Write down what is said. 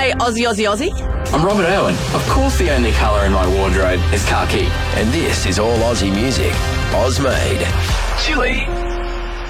G'day, Aussie, Aussie, Aussie. I'm Robert Irwin. Of course the only colour in my wardrobe is khaki. And this is all Aussie music. Oz made. Chili.